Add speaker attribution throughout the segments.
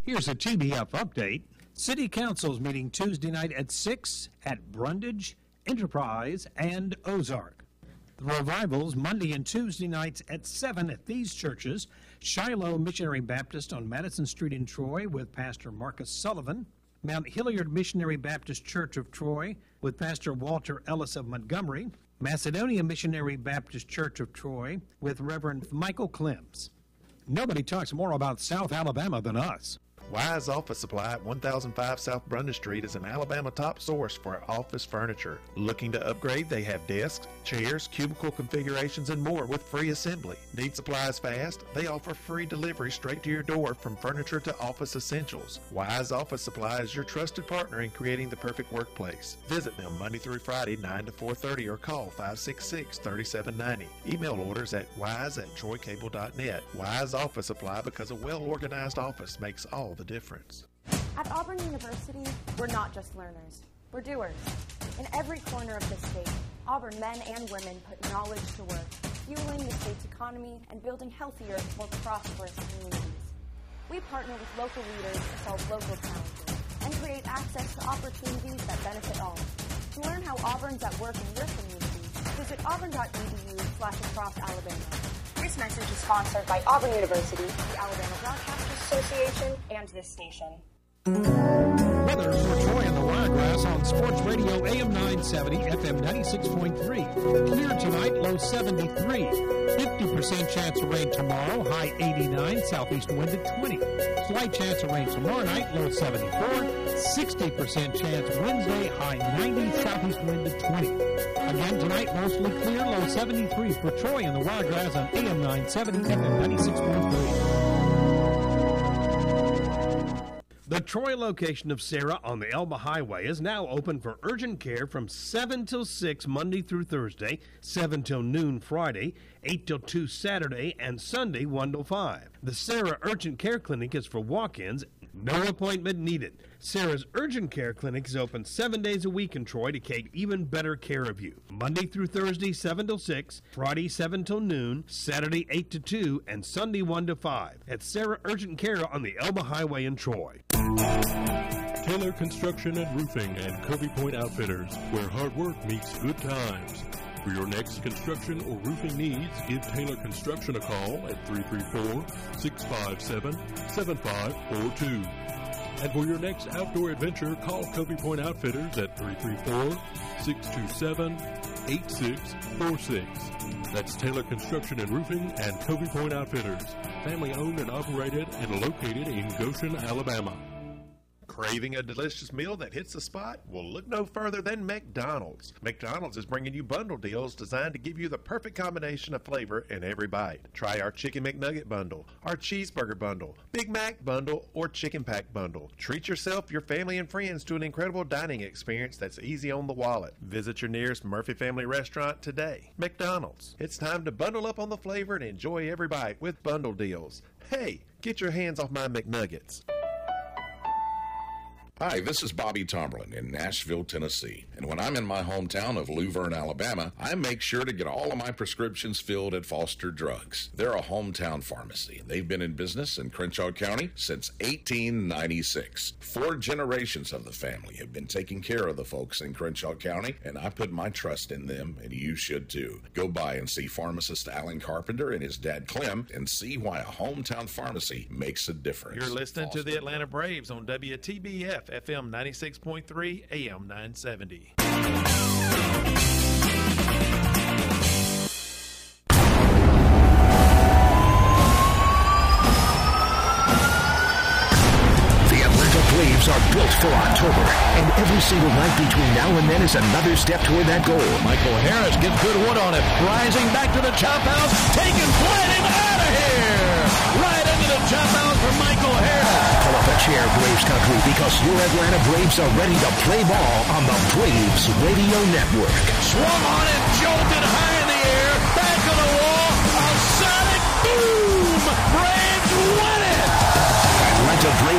Speaker 1: Here's a TBF update. City Council's meeting Tuesday night at 6 at Brundage, Enterprise, and Ozark. The revivals Monday and Tuesday nights at 7 at these churches: Shiloh Missionary Baptist on Madison Street in Troy with Pastor Marcus Sullivan, Mount Hilliard Missionary Baptist Church of Troy with Pastor Walter Ellis of Montgomery, Macedonia Missionary Baptist Church of Troy with Reverend Michael Clems. Nobody talks more about South Alabama than us.
Speaker 2: Wise Office Supply at 1005 South Brundage Street is an Alabama top source for office furniture. Looking to upgrade? They have desks, chairs, cubicle configurations, and more with free assembly. Need supplies fast? They offer free delivery straight to your door from furniture to office essentials. Wise Office Supply is your trusted partner in creating the perfect workplace. Visit them Monday through Friday 9 to 4:30 or call 566-3790. Email orders at wise@troycable.net. Wise Office Supply, because a well-organized office makes all the difference.
Speaker 3: At Auburn University, we're not just learners, we're doers. In every corner of the state, Auburn men and women put knowledge to work, fueling the state's economy and building healthier, more prosperous communities. We partner with local leaders to solve local challenges and create access to opportunities that benefit all. To learn how Auburn's at work in your community, visit auburn.edu/acrossalabama. This message is sponsored by Auburn University, the Alabama Broadcasters Association, and this station.
Speaker 1: Weather for Troy and the Wiregrass on Sports Radio AM 970, FM 96.3. Clear tonight, low 73. 50% chance of rain tomorrow, high 89, southeast wind at 20. Slight chance of rain tomorrow night, low 74. 60% chance Wednesday, high 90, southeast wind at 20. Again tonight, mostly clear, low 73 for Troy and the Wiregrass on AM 970, FM 96.3. The Troy location of Sarah on the Elba Highway is now open for urgent care from 7 till 6 Monday through Thursday, 7 till noon Friday, 8 till 2 Saturday, and Sunday 1 till 5. The Sarah Urgent Care Clinic is for walk-ins, no appointment needed. Sarah's Urgent Care Clinic is open 7 days a week in Troy to take even better care of you. Monday through Thursday, 7 till 6, Friday, 7 till noon, Saturday, 8 to 2, and Sunday, 1 to 5. At Sarah Urgent Care on the Elba Highway in Troy.
Speaker 4: Taylor Construction and Roofing and Covey Point Outfitters, where hard work meets good times. For your next construction or roofing needs, give Taylor Construction a call at 334-657-7542. And for your next outdoor adventure, call Covey Point Outfitters at 334-627-8646. That's Taylor Construction and Roofing and Covey Point Outfitters, family owned and operated and located in Goshen, Alabama.
Speaker 2: Craving a delicious meal that hits the spot? Well, look no further than McDonald's. McDonald's is bringing you bundle deals designed to give you the perfect combination of flavor in every bite. Try our Chicken McNugget bundle, our Cheeseburger bundle, Big Mac bundle, or Chicken Pack bundle. Treat yourself, your family, and friends to an incredible dining experience that's easy on the wallet. Visit your nearest Murphy Family Restaurant today. McDonald's. It's time to bundle up on the flavor and enjoy every bite with bundle deals. Hey, get your hands off my McNuggets.
Speaker 5: Hi, this is Bobby Tomberlin in Nashville, Tennessee. And when I'm in my hometown of Luverne, Alabama, I make sure to get all of my prescriptions filled at Foster Drugs. They're a hometown pharmacy. They've been in business in Crenshaw County since 1896. 4 generations of the family have been taking care of the folks in Crenshaw County, and I put my trust in them, and you should too. Go by and see pharmacist Alan Carpenter and his dad Clem and see why a hometown pharmacy makes a difference.
Speaker 2: You're listening to the Atlanta Braves on WTBF. FM 96.3, AM 970.
Speaker 6: Braves are built for October, and every single night between now and then is another step toward that goal.
Speaker 7: Michael Harris gets good wood on it, rising back to the chop house, taking flight and out of here! Right into the chop house for Michael Harris.
Speaker 6: Pull up a chair, Braves country, because your Atlanta Braves are ready to play ball on the Braves Radio Network.
Speaker 7: Swung on it, jolted high in the air, back of the wall, a sonic boom! Braves win it!
Speaker 6: Atlanta Braves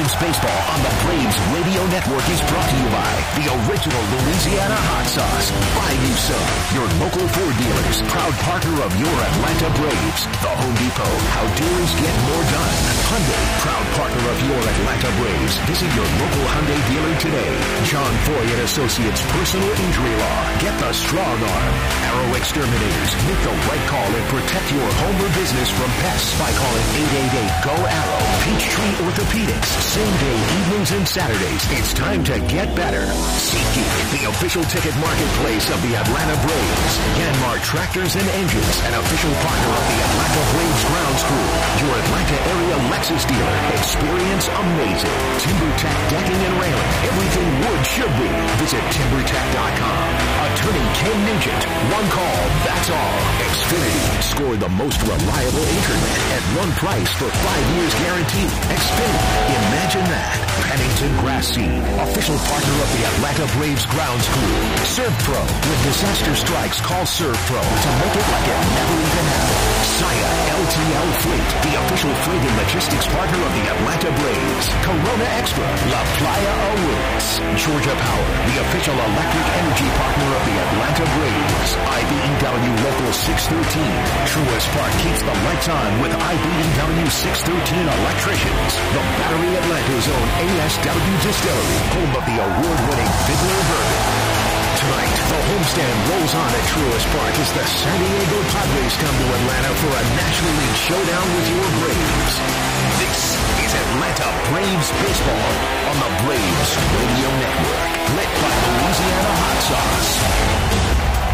Speaker 6: Braves baseball on the Braves Radio Network is brought to you by the original Louisiana hot sauce, Bayou Sub, your local Ford dealers, proud partner of your Atlanta Braves. The Home Depot, how dealers get more done. Hyundai, proud partner of your Atlanta Braves. Visit your local Hyundai dealer today. John Foy and Associates Personal Injury Law. Get the strong arm. Arrow Exterminators. Make the right call and protect your home or business from pests by calling 888-GO-ARROW. Peachtree Orthopedics. Same day, evenings and Saturdays. It's time to get better. SeatGeek, the official ticket marketplace of the Atlanta Braves. Yanmar Tractors and Engines, an official partner of the Atlanta Braves grounds crew. Your Atlanta area Lexus dealer. Experience amazing. TimberTech decking and railing. Everything wood should be. Visit TimberTech.com. Attorney Ken Nugent. One call, that's all. Xfinity. Score the most reliable internet at one price for 5 years guaranteed. Xfinity. Imagine that. Pennington Grass Seed. Official partner of the Atlanta Braves grounds crew. ServPro. When disaster strikes, call ServPro to make it like it never even happened. Saya LTL Freight. The official freight and logistics partner of the Atlanta Braves. Corona Extra. La Playa Awards. Georgia Power. The official electric energy partner of the Atlanta Braves. IBEW Local 613. Truist Park keeps the lights on with IBEW 613 electricians. The Battery Atlanta's own ASW Distillery. Home of the award-winning Fiddler Bourbon. Tonight, the homestand rolls on at Truist Park as the San Diego Padres come to Atlanta for a National League showdown with your Braves. This is Atlanta Braves baseball on the Braves Radio Network, lit by Louisiana hot sauce.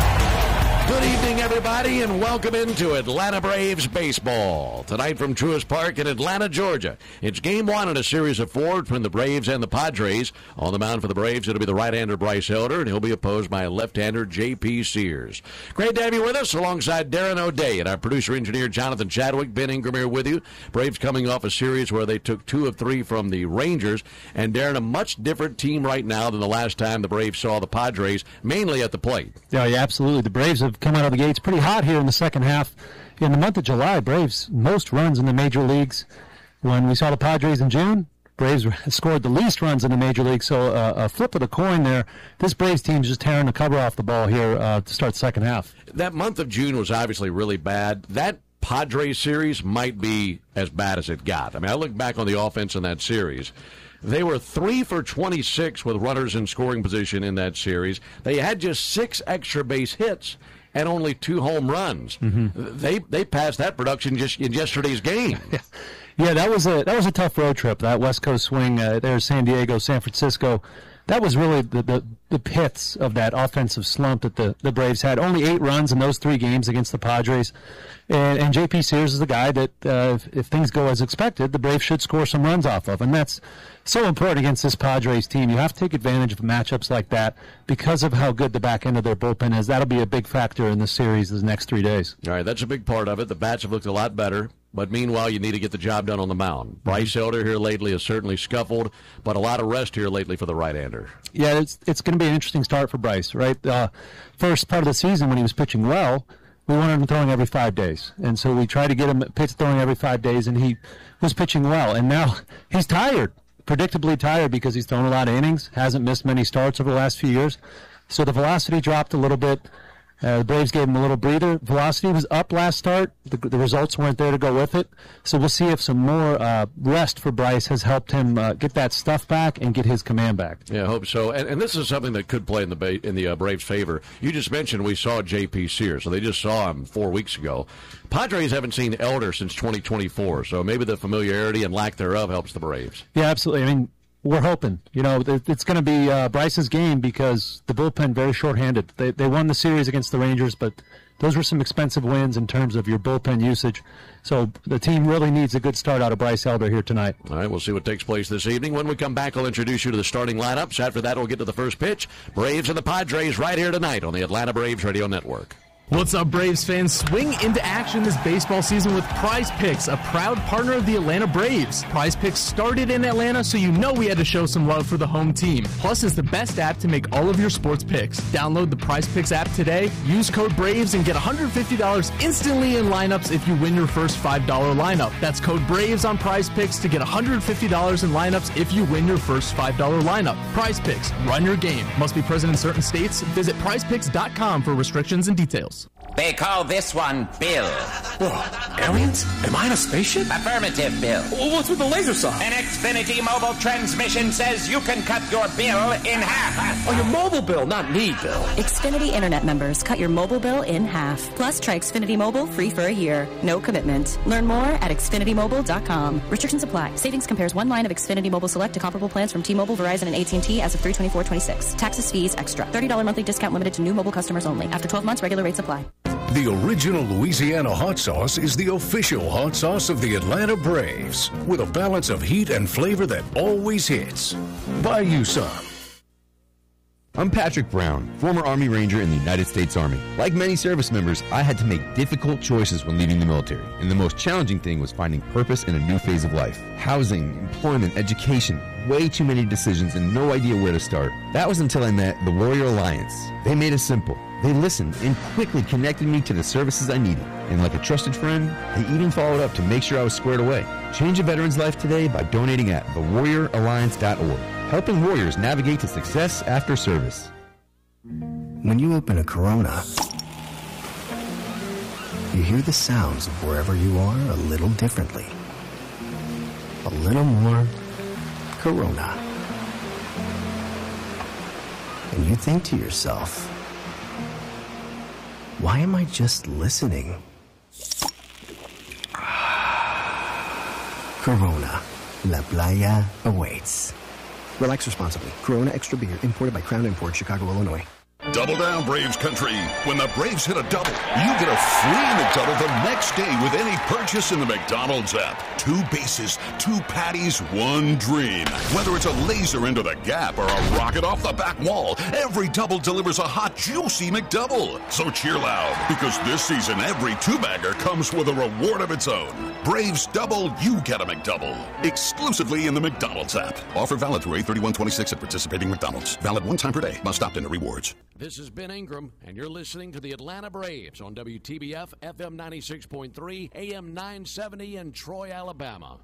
Speaker 7: Good evening, everybody, and welcome into Atlanta Braves baseball. Tonight from Truist Park in Atlanta, Georgia. It's game one in a series of four between the Braves and the Padres. On the mound for the Braves, it'll be the right-hander Bryce Elder, and he'll be opposed by left-hander J.P. Sears. Great to have you with us alongside Darren O'Day and our producer-engineer Jonathan Chadwick. Ben Ingram here with you. Braves coming off a series where they took 2 of 3 from the Rangers. And Darren, a much different team right now than the last time the Braves saw the Padres, mainly at the plate.
Speaker 8: Yeah, absolutely. The Braves have come out of the gates pretty hot here in the second half. In the month of July, Braves most runs in the major leagues. When we saw the Padres in June, Braves scored the least runs in the major league. So a flip of the coin there. This Braves team is just tearing the cover off the ball here to start the second half. That month of June was obviously really bad. That Padres series might be as bad as it got. I mean, I look back on the offense in that series. They were 3 for 26 with runners in scoring position in that series. They had just 6 extra base hits and only 2 home runs. Mm-hmm. They passed that production just in yesterday's game. Yeah, that was a tough road trip. That West Coast swing there, San Diego, San Francisco. That was really the pits of that offensive slump that the Braves had. Only 8 runs in those 3 games against the Padres. And J.P. Sears is the guy that, if things go as expected, the Braves should score some runs off of. And that's so important against this Padres team. You have to take advantage of matchups like that because of how good the back end of their bullpen is. That'll be a big factor in this series the next 3 days. All right, that's a big part of it. The bats have looked a lot better. But meanwhile, you need to get the job done on the mound. Bryce Elder here lately has certainly scuffled, but a lot of rest here lately for the right-hander. Yeah, it's going to be an interesting start for Bryce, right? First part of the season when he was pitching well, we wanted him throwing every 5 days. And so we tried to get him throwing every 5 days, and he was pitching well. And now he's tired, predictably tired, because he's thrown a lot of innings, hasn't missed many starts over the last few years. So the velocity dropped a little bit. The Braves gave him a little breather. Velocity was up last start. The results weren't there to go with it. So we'll see if some more rest for Bryce has helped him get that stuff back and get his command back. Yeah, I hope so. And this is something that could play in the Braves' favor. You just mentioned we saw J.P. Sears, so they just saw him 4 weeks ago. Padres haven't seen Elder since 2024, so maybe the familiarity and lack thereof helps the Braves. Yeah, absolutely. I mean, we're hoping. You know, it's going to be Bryce's game because the bullpen very shorthanded. They won the series against the Rangers, but those were some expensive wins in terms of your bullpen usage. So the team really needs a good start out of Bryce Elder here tonight. All right, we'll see what takes place this evening. When we come back, I'll introduce you to the starting lineups. After that, we'll get to the first pitch. Braves and the Padres right here tonight on the Atlanta Braves Radio Network.
Speaker 9: What's up, Braves fans? Swing into action this baseball season with Prize Picks, a proud partner of the Atlanta Braves. Prize Picks started in Atlanta, so you know we had to show some love for the home team. Plus, it's the best app to make all of your sports picks. Download the Prize Picks app today, use code BRAVES, and get $150 instantly in lineups if you win your first $5 lineup. That's code BRAVES on Prize Picks to get $150 in lineups if you win your first $5 lineup. Prize Picks, run your game. Must be present in certain states. Visit prizepicks.com for restrictions and details.
Speaker 10: They call this one Bill.
Speaker 11: Whoa, aliens? Am I in a spaceship?
Speaker 10: Affirmative, Bill.
Speaker 11: What's with the laser sight?
Speaker 10: An Xfinity mobile transmission says you can cut your bill in half.
Speaker 11: Oh, your mobile bill, not me, Bill.
Speaker 12: Xfinity Internet members, cut your mobile bill in half. Plus, try Xfinity Mobile free for a year. No commitment. Learn more at XfinityMobile.com. Restrictions apply. Savings compares one line of Xfinity Mobile Select to comparable plans from T-Mobile, Verizon, and AT&T as of 3/24/26. Taxes, fees, extra. $30 monthly discount limited to new mobile customers only. After 12 months, regular rates apply.
Speaker 6: The original Louisiana hot sauce is the official hot sauce of the Atlanta Braves, with a balance of heat and flavor that always hits. Buy you some.
Speaker 13: I'm Patrick Brown, former Army Ranger in the United States Army. Like many service members, I had to make difficult choices when leaving the military, and the most challenging thing was finding purpose in a new phase of life. Housing, employment, education, way too many decisions and no idea where to start. That was until I met the Warrior Alliance. They made it simple. They listened and quickly connected me to the services I needed. And like a trusted friend, they even followed up to make sure I was squared away. Change a veteran's life today by donating at thewarrioralliance.org, helping warriors navigate to success after service.
Speaker 14: When you open a Corona, you hear the sounds of wherever you are a little differently. A little more Corona. And you think to yourself, why am I just listening? Corona. La Playa awaits. Relax responsibly. Corona Extra Beer, imported by Crown Imports, Chicago, Illinois.
Speaker 15: Double down, Braves country. When the Braves hit a double, you get a free McDouble the next day with any purchase in the McDonald's app. 2 bases, 2 patties, 1 dream. Whether it's a laser into the gap or a rocket off the back wall, every double delivers a hot, juicy McDouble. So cheer loud, because this season every 2-bagger comes with a reward of its own. Braves double, you get a McDouble. Exclusively in the McDonald's app. Offer valid through 8/31/26 at participating McDonald's. Valid 1 time per day. Must opt into rewards.
Speaker 7: This is Ben Ingram, and you're listening to the Atlanta Braves on WTBF, FM 96.3, AM 970 in Troy, Alabama.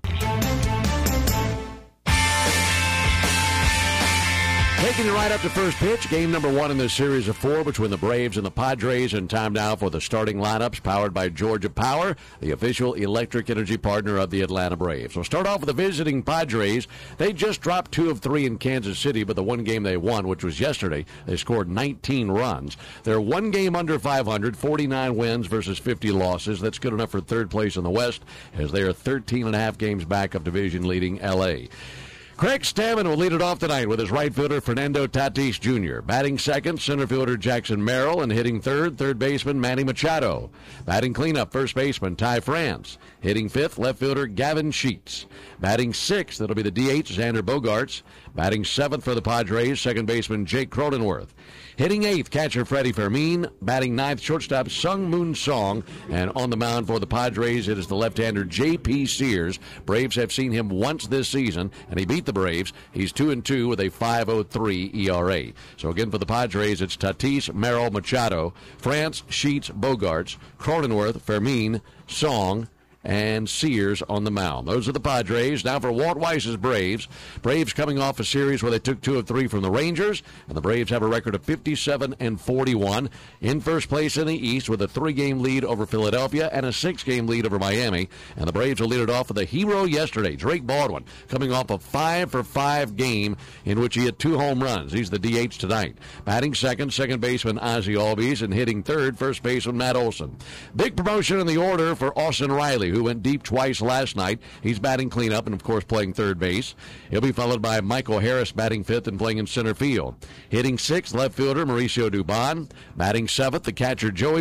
Speaker 7: Taking you right up to first pitch, game number 1 in this series of 4 between the Braves and the Padres, and time now for the starting lineups powered by Georgia Power, the official electric energy partner of the Atlanta Braves. We'll start off with the visiting Padres. They just dropped 2 of 3 in Kansas City, but the one game they won, which was yesterday, they scored 19 runs. They're 1 game under 500, 49 wins versus 50 losses. That's good enough for 3rd place in the West, as they are 13.5 games back of division-leading L.A. Craig Stammen will lead it off tonight with his right fielder Fernando Tatis Jr. Batting second, center fielder Jackson Merrill, and hitting third baseman Manny Machado. Batting cleanup, first baseman Ty France. Hitting fifth, left fielder Gavin Sheets. Batting sixth, that'll be the DH Xander Bogaerts. Batting seventh for the Padres, second baseman Jake Cronenworth. Hitting eighth, catcher Freddie Fermin. Batting ninth, shortstop Sung Moon Song. And on the mound for the Padres, it is the left-hander J.P. Sears. Braves have seen him once this season, and he beat the Braves. He's 2-2 with a 5.03 ERA. So again, for the Padres, it's Tatis, Merrill, Machado, France, Sheets, Bogaerts, Cronenworth, Fermin, Song, and Sears on the mound. Those are the Padres. Now for Walt Weiss's Braves. Braves coming off a series where they took 2 of 3 from the Rangers, and the Braves have a record of 57-41. In first place in the East with a 3-game lead over Philadelphia and a 6-game lead over Miami. And the Braves will lead it off with a hero yesterday, Drake Baldwin, coming off a 5-for-5 game in which he hit 2 home runs. He's the DH tonight. Batting second baseman Ozzie Albies, and hitting third, first baseman Matt Olson. Big promotion in the order for Austin Riley, who went deep twice last night. He's batting cleanup and, of course, playing third base. He'll be followed by Michael Harris batting fifth and playing in center field. Hitting sixth, left fielder Mauricio Dubon. Batting seventh, the catcher Joey Bart.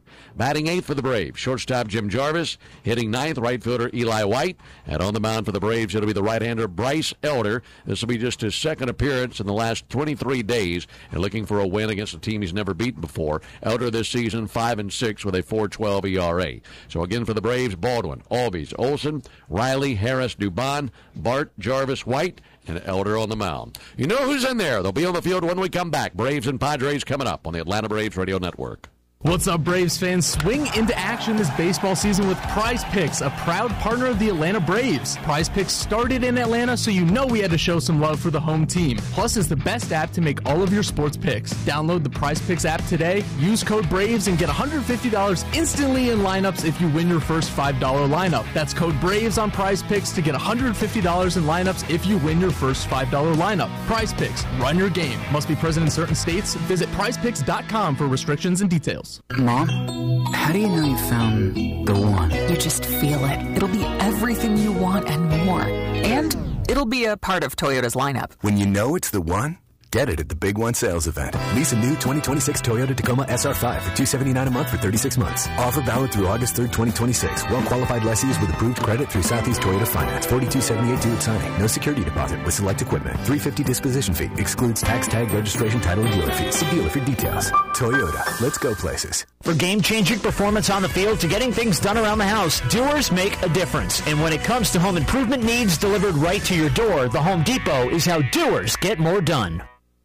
Speaker 7: Batting 8th for the Braves, shortstop Jim Jarvis. Hitting 9th, right fielder Eli White. And on the mound for the Braves, it'll be the right-hander Bryce Elder. This will be just his second appearance in the last 23 days, and looking for a win against a team he's never beaten before. Elder this season 5-6 with a 4.12 ERA. So again for the Braves, Baldwin, Albies, Olson, Riley, Harris, Dubon, Bart, Jarvis, White, and Elder on the mound. You know who's in there. They'll be on the field when we come back. Braves and Padres coming up on the Atlanta Braves Radio Network.
Speaker 9: What's up, Braves fans? Swing into action this baseball season with Prize Picks, a proud partner of the Atlanta Braves. Prize Picks started in Atlanta, so you know we had to show some love for the home team. Plus, it's the best app to make all of your sports picks. Download the Prize Picks app today, use code BRAVES, and get $150 instantly in lineups if you win your first $5 lineup. That's code BRAVES on Prize Picks to get $150 in lineups if you win your first $5 lineup. Prize Picks, run your game. Must be present in certain states. Visit prizepicks.com for restrictions and details.
Speaker 16: Mom, how do you know you found the one?
Speaker 17: You just feel it. It'll be everything you want and more. And it'll be a part of Toyota's lineup.
Speaker 18: When you know it's the one, get it at the Big One sales event. Lease a new 2026 Toyota Tacoma SR5 for $279 a month for 36 months. Offer valid through August 3rd, 2026. Well-qualified lessees with approved credit through Southeast Toyota Finance. $42.78 due at signing. No security deposit with select equipment. $350 disposition fee. Excludes tax, tag, registration, title, and dealer fees. See dealer for details. Toyota. Let's go places.
Speaker 19: For game-changing performance on the field to getting things done around the house, Doers make a difference. And when it comes to home improvement needs delivered right to your door, the Home Depot is how Doers get more done.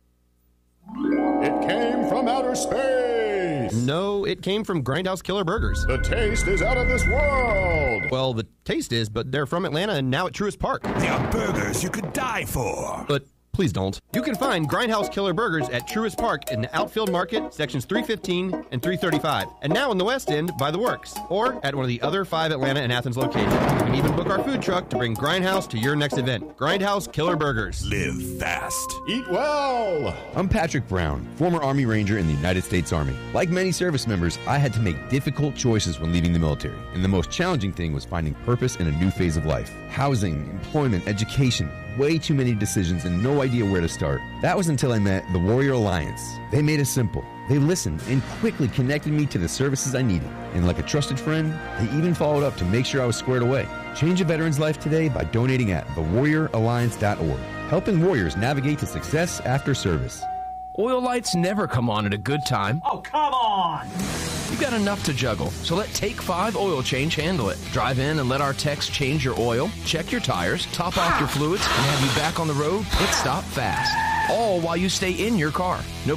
Speaker 20: It came from outer space.
Speaker 21: No, it came from Grindhouse Killer Burgers.
Speaker 20: The taste is out of this world.
Speaker 21: Well, the taste is, but they're from Atlanta and now at Truist Park.
Speaker 20: They are burgers you could die for.
Speaker 21: But please don't. You can find Grindhouse Killer Burgers at Truist Park in the Outfield Market, sections 315 and 335. And now in the West End by The Works, or at one of the other 5 Atlanta and Athens locations. You can even book our food truck to bring Grindhouse to your next event. Grindhouse Killer Burgers.
Speaker 20: Live fast. Eat well.
Speaker 13: I'm Patrick Brown, former Army Ranger in the United States Army. Like many service members, I had to make difficult choices when leaving the military. And the most challenging thing was finding purpose in a new phase of life. Housing, employment, education. Way too many decisions and no idea where to start. That was until I met the Warrior Alliance. They made it simple. They listened and quickly connected me to the services I needed. And like a trusted friend, they even followed up to make sure I was squared away. Change a veteran's life today by donating at thewarrioralliance.org. Helping warriors navigate to success after service.
Speaker 11: Oil lights never come on at a good time.
Speaker 19: Oh, come on!
Speaker 11: You've got enough to juggle, so let Take 5 Oil Change handle it. Drive in and let our techs change your oil, check your tires, top off your fluids, and have you back on the road pit stop fast. All while you stay in your car. No